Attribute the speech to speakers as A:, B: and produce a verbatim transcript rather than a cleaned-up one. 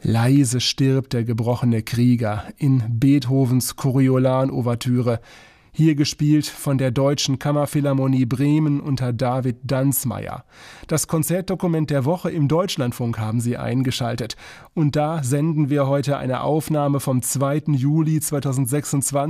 A: Leise stirbt der gebrochene Krieger in Beethovens Coriolan-Ouvertüre, hier gespielt von der Deutschen Kammerphilharmonie Bremen unter David Danzmeier. Das Konzertdokument der Woche im Deutschlandfunk haben Sie eingeschaltet. Und da senden wir heute eine Aufnahme vom zweiten Juli zweitausendsechsundzwanzig